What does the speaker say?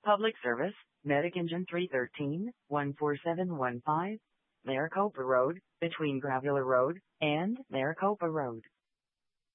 Public service, Medic Engine 313, 14715, Maricopa Road, between Gravula Road and Maricopa Road.